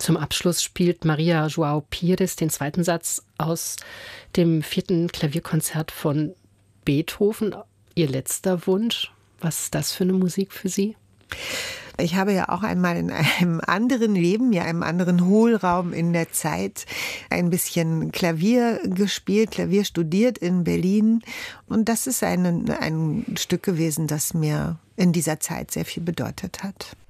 Zum Abschluss spielt Maria João Pires den zweiten Satz aus dem 4. Klavierkonzert von Beethoven. Ihr letzter Wunsch. Was ist das für eine Musik für Sie? Ich habe ja auch einmal in einem anderen Leben, ja einem anderen Hohlraum in der Zeit, ein bisschen Klavier gespielt, Klavier studiert in Berlin. Und das ist ein Stück gewesen, das mir in dieser Zeit sehr viel bedeutet hat.